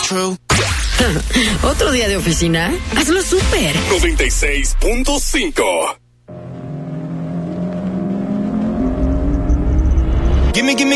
¿Otro día de oficina? Hazlo súper. 96.5. Gimme, gimme,